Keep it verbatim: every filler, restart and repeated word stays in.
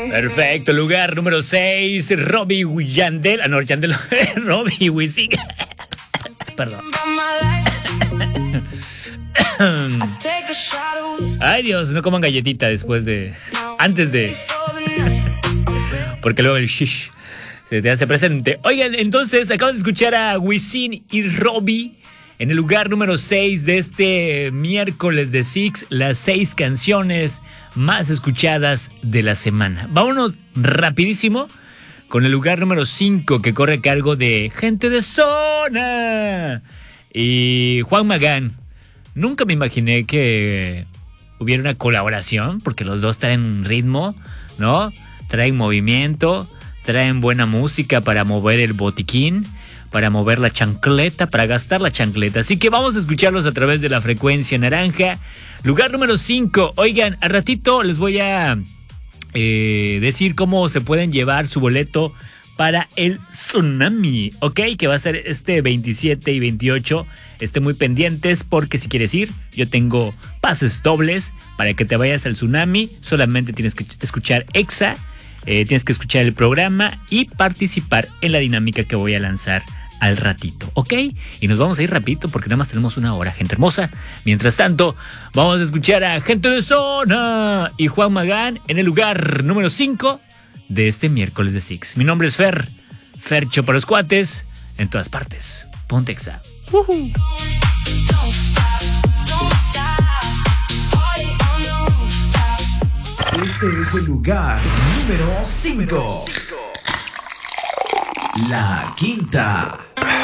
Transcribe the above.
Perfecto, lugar número seis, Robbie Yandel. Ah, no, Yandel, Robbie Wisin. Perdón. Ay, Dios, no coman galletita después de... Antes de... Porque luego el shish se te hace presente. Oigan, entonces acaban de escuchar a Wisin y Robbie en el lugar número seis de este miércoles de Six, las seis canciones más escuchadas de la semana. Vámonos rapidísimo con el lugar número cinco, que corre a cargo de Gente de Zona y Juan Magán. Nunca me imaginé que hubiera una colaboración, porque los dos traen ritmo, ¿no? Traen movimiento, traen buena música para mover el botiquín, para mover la chancleta, para gastar la chancleta. Así que vamos a escucharlos a través de la frecuencia naranja. Lugar número cinco. Oigan, al ratito les voy a eh, decir cómo se pueden llevar su boleto para el Tsunami, ¿ok? Que va a ser este veintisiete y veintiocho. Estén muy pendientes porque si quieres ir, yo tengo pases dobles para que te vayas al Tsunami. Solamente tienes que escuchar Exa, eh, tienes que escuchar el programa y participar en la dinámica que voy a lanzar al ratito, ¿ok? Y nos vamos a ir rapidito porque nada más tenemos una hora, gente hermosa. Mientras tanto, vamos a escuchar a Gente de Zona y Juan Magán en el lugar número cinco de este miércoles de Six. Mi nombre es Fer, Fercho para los cuates, en todas partes. Ponte Exa. Uh-huh. Este es el lugar número cinco. La quinta.